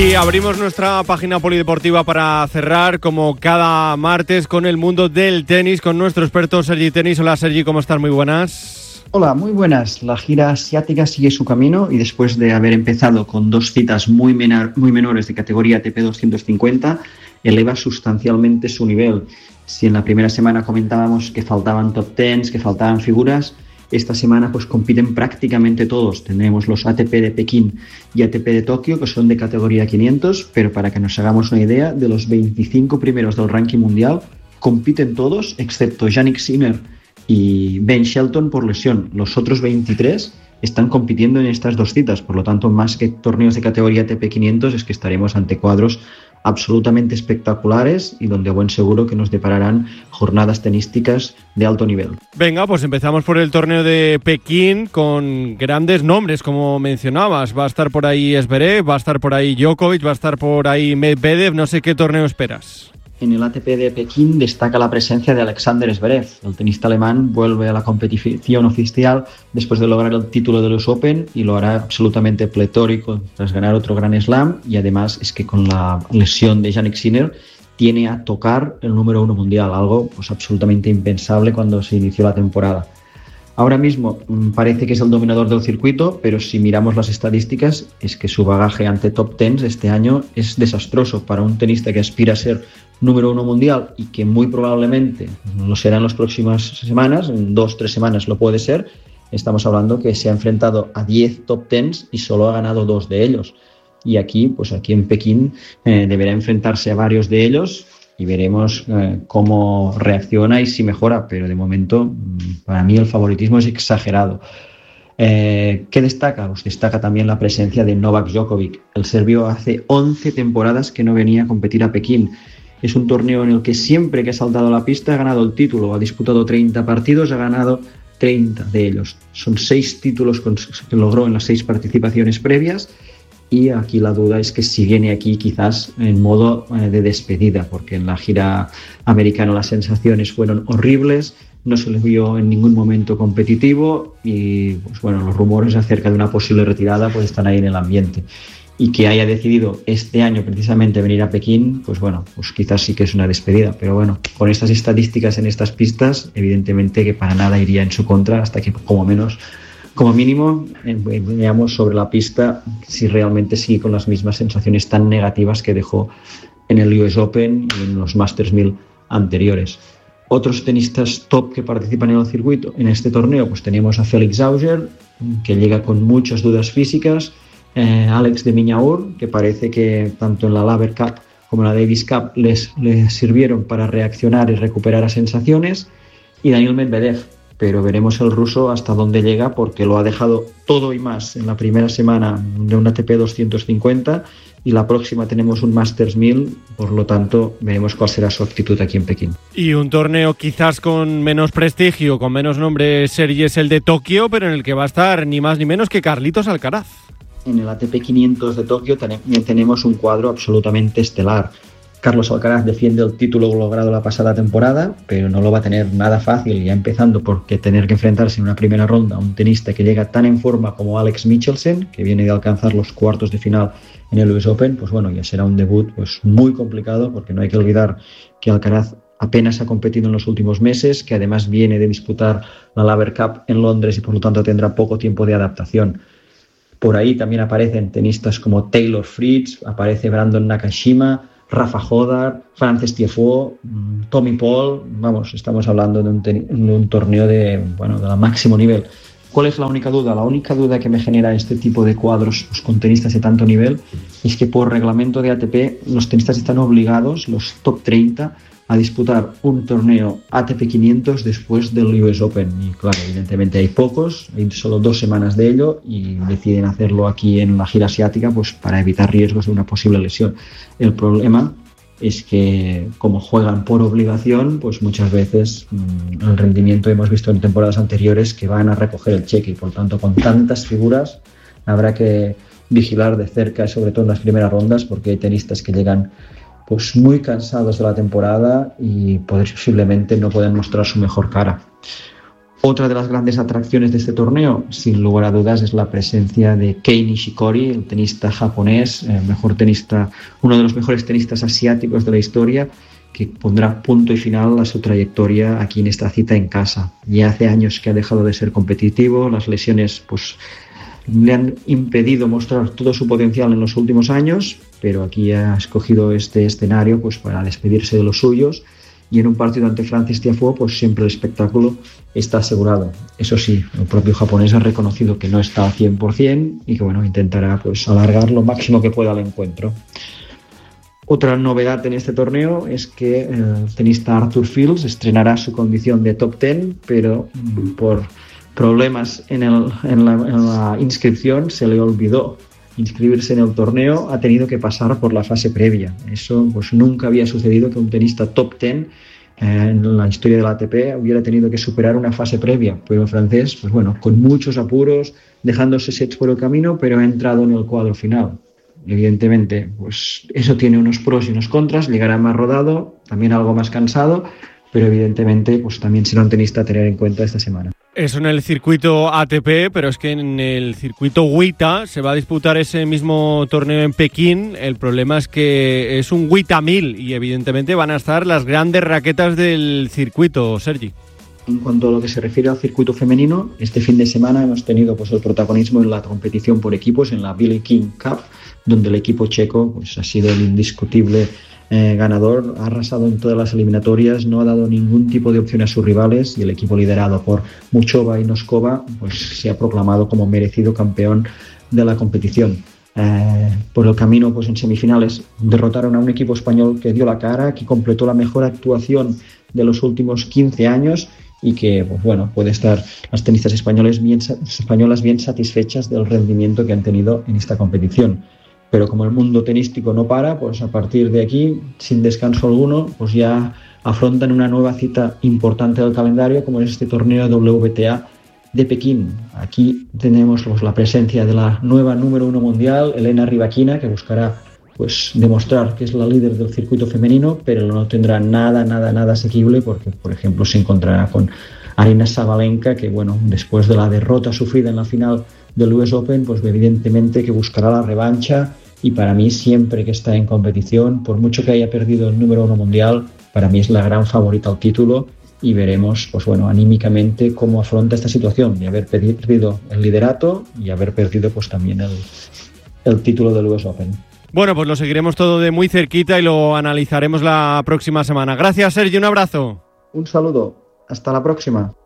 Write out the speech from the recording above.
Y abrimos nuestra página polideportiva para cerrar, como cada martes, con el mundo del tenis, con nuestro experto Sergi Tenis. Hola Sergi, ¿cómo estás? Muy buenas. Hola, muy buenas. La gira asiática sigue su camino y después de haber empezado con dos citas muy menores de categoría ATP 250, eleva sustancialmente su nivel. Si en la primera semana comentábamos que faltaban top 10, que faltaban figuras, esta semana pues compiten prácticamente todos. Tenemos los ATP de Pekín y ATP de Tokio, que son de categoría 500, pero para que nos hagamos una idea, de los 25 primeros del ranking mundial, compiten todos, excepto Jannik Sinner y Ben Shelton por lesión. Los otros 23 están compitiendo en estas dos citas, por lo tanto, más que torneos de categoría ATP 500, es que estaremos ante cuadros absolutamente espectaculares y donde a buen seguro que nos depararán jornadas tenísticas de alto nivel. Venga, pues empezamos por el torneo de Pekín con grandes nombres, como mencionabas. Va a estar por ahí Zverev, va a estar por ahí Djokovic, va a estar por ahí Medvedev. No sé qué torneo esperas. En el ATP de Pekín destaca la presencia de Alexander Zverev. El tenista alemán vuelve a la competición oficial después de lograr el título de los Open y lo hará absolutamente pletórico tras ganar otro Grand Slam, y además es que con la lesión de Jannik Sinner tiene a tocar el número 1 mundial, algo pues absolutamente impensable cuando se inició la temporada. Ahora mismo parece que es el dominador del circuito, pero si miramos las estadísticas es que su bagaje ante top 10 este año es desastroso para un tenista que aspira a ser número 1 mundial y que muy probablemente lo será en las próximas semanas, en 2-3 semanas lo puede ser. Estamos hablando que se ha enfrentado a 10 top 10 y solo ha ganado 2 de ellos. Y aquí en Pekín deberá enfrentarse a varios de ellos y veremos cómo reacciona y si mejora, pero de momento para mí el favoritismo es exagerado. ¿Qué destaca? Pues destaca también la presencia de Novak Djokovic. El serbio hace 11 temporadas que no venía a competir a Pekín. Es un torneo en el que siempre que ha saltado a la pista ha ganado el título, ha disputado 30 partidos, ha ganado 30 de ellos. Son 6 títulos que logró en las 6 participaciones previas. Y aquí la duda es que si viene aquí quizás en modo de despedida, porque en la gira americana las sensaciones fueron horribles, no se le vio en ningún momento competitivo y pues bueno, los rumores acerca de una posible retirada pues están ahí en el ambiente. Y que haya decidido este año precisamente venir a Pekín, pues bueno, pues quizás sí que es una despedida, pero bueno, con estas estadísticas en estas pistas, evidentemente que para nada iría en su contra hasta que como mínimo veamos sobre la pista si realmente sigue con las mismas sensaciones tan negativas que dejó en el US Open y en los Masters 1000 anteriores. Otros tenistas top que participan en el circuito en este torneo, pues tenemos a Felix Auger, que llega con muchas dudas físicas, Alex de Minaur, que parece que tanto en la Laver Cup como en la Davis Cup les sirvieron para reaccionar y recuperar a sensaciones, y Daniil Medvedev, pero veremos el ruso hasta dónde llega, porque lo ha dejado todo y más en la primera semana de un ATP 250 y la próxima tenemos un Masters 1000, por lo tanto veremos cuál será su actitud aquí en Pekín. Y un torneo quizás con menos prestigio, con menos nombre, Sergi, es el de Tokio, pero en el que va a estar ni más ni menos que Carlitos Alcaraz. En el ATP 500 de Tokio tenemos un cuadro absolutamente estelar. Carlos Alcaraz defiende el título logrado la pasada temporada, pero no lo va a tener nada fácil, ya empezando porque tener que enfrentarse en una primera ronda a un tenista que llega tan en forma como Alex Michelsen, que viene de alcanzar los cuartos de final en el US Open, pues bueno, ya será un debut pues muy complicado, porque no hay que olvidar que Alcaraz apenas ha competido en los últimos meses, que además viene de disputar la Laver Cup en Londres y por lo tanto tendrá poco tiempo de adaptación. Por ahí también aparecen tenistas como Taylor Fritz, aparece Brandon Nakashima, Rafa Hodar, Frances Tiafoe, Tommy Paul. Vamos, estamos hablando de un torneo de máximo nivel. ¿Cuál es la única duda? La única duda que me genera este tipo de cuadros pues, con tenistas de tanto nivel es que por reglamento de ATP los tenistas están obligados, los top 30, a disputar un torneo ATP 500 después del US Open. Y claro, evidentemente hay pocos, hay solo 2 semanas de ello y deciden hacerlo aquí en la gira asiática pues para evitar riesgos de una posible lesión. El problema es que como juegan por obligación, pues muchas veces el rendimiento hemos visto en temporadas anteriores que van a recoger el cheque y por tanto con tantas figuras habrá que vigilar de cerca, sobre todo en las primeras rondas, porque hay tenistas que llegan pues muy cansados de la temporada y posiblemente no pueden mostrar su mejor cara. Otra de las grandes atracciones de este torneo, sin lugar a dudas, es la presencia de Kei Nishikori, el tenista japonés, uno de los mejores tenistas asiáticos de la historia, que pondrá punto y final a su trayectoria aquí en esta cita en casa. Ya hace años que ha dejado de ser competitivo, las lesiones pues le han impedido mostrar todo su potencial en los últimos años, pero aquí ha escogido este escenario pues para despedirse de los suyos, y en un partido ante Francis Tiafoe pues siempre el espectáculo está asegurado. Eso sí, el propio japonés ha reconocido que no está al 100% y que bueno, intentará pues alargar lo máximo que pueda el encuentro. Otra novedad en este torneo es que el tenista Arthur Fils estrenará su condición de top 10, pero por problemas en la inscripción se le olvidó inscribirse en el torneo, ha tenido que pasar por la fase previa. Eso pues nunca había sucedido, que un tenista top 10 en la historia de la ATP hubiera tenido que superar una fase previa, pero el francés, pues bueno, con muchos apuros, dejándose sets por el camino, pero ha entrado en el cuadro final. Evidentemente, pues eso tiene unos pros y unos contras, llegará más rodado, también algo más cansado, pero evidentemente pues también será un tenista a tener en cuenta esta semana. Eso en el circuito ATP, pero es que en el circuito WTA se va a disputar ese mismo torneo en Pekín. El problema es que es un WTA 1000 y evidentemente van a estar las grandes raquetas del circuito, Sergi. En cuanto a lo que se refiere al circuito femenino, este fin de semana hemos tenido pues el protagonismo en la competición por equipos, en la Billie King Cup, donde el equipo checo pues ha sido el indiscutible ganador, ha arrasado en todas las eliminatorias, no ha dado ningún tipo de opción a sus rivales, y el equipo liderado por Muchova y Noskova pues se ha proclamado como merecido campeón de la competición. Por el camino, pues en semifinales derrotaron a un equipo español que dio la cara, que completó la mejor actuación de los últimos 15 años y que pues bueno, puede estar las tenistas españolas bien satisfechas del rendimiento que han tenido en esta competición. Pero como el mundo tenístico no para, pues a partir de aquí, sin descanso alguno, pues ya afrontan una nueva cita importante del calendario, como es este torneo WTA de Pekín. Aquí tenemos pues la presencia de la nueva número 1 mundial, Elena Rybakina, que buscará pues demostrar que es la líder del circuito femenino, pero no tendrá nada asequible, porque por ejemplo se encontrará con Aryna Sabalenka, que bueno, después de la derrota sufrida en la final del US Open, pues evidentemente que buscará la revancha, y para mí siempre que está en competición, por mucho que haya perdido el número 1 mundial, para mí es la gran favorita al título, y veremos pues bueno, anímicamente cómo afronta esta situación de haber perdido el liderato y haber perdido pues también el título del US Open. Bueno, pues lo seguiremos todo de muy cerquita y lo analizaremos la próxima semana. Gracias, Sergio, un abrazo. Un saludo, hasta la próxima.